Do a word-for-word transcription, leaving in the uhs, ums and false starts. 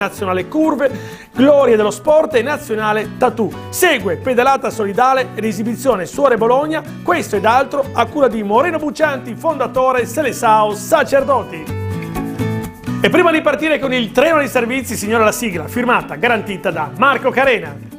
Nazionale Curve, Gloria dello Sport e Nazionale Tattoo. Segue pedalata solidale ed esibizione Suore Bologna, questo ed altro a cura di Moreno Buccianti, fondatore Seleção Sacerdoti. E prima di partire con il treno dei servizi, signora la sigla, firmata, garantita da Marco Carena.